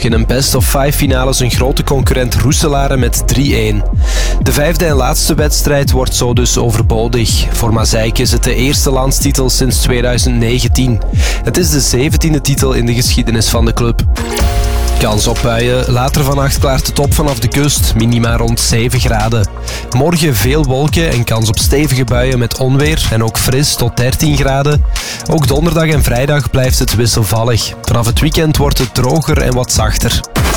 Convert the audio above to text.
in een best-of-5 finale zijn grote concurrent Roeselare met 3-1. De vijfde en laatste wedstrijd wordt zo dus overbodig. Voor Mazeik is het de eerste landstitel sinds 2019. Het is de 17e titel in de geschiedenis van de club. Kans op buien. Later vannacht klaart het op vanaf de kust, minima rond 7 graden. Morgen veel wolken en kans op stevige buien met onweer en ook fris tot 13 graden. Ook donderdag en vrijdag blijft het wisselvallig. Vanaf het weekend wordt het droger en wat zachter.